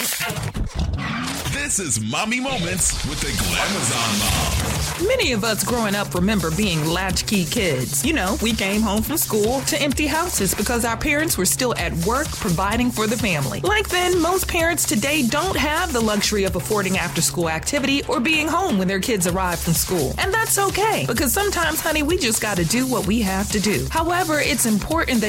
This is Mommy Moments with the Glamazon Mom. Many of us growing up remember being latchkey kids. You know, we came home from school to empty houses because our parents were still at work providing for the family. Like then, most parents today don't have the luxury of affording after-school activity or being home when their kids arrive from school. And that's okay, because sometimes, honey, we just got to do what we have to do. However, it's important that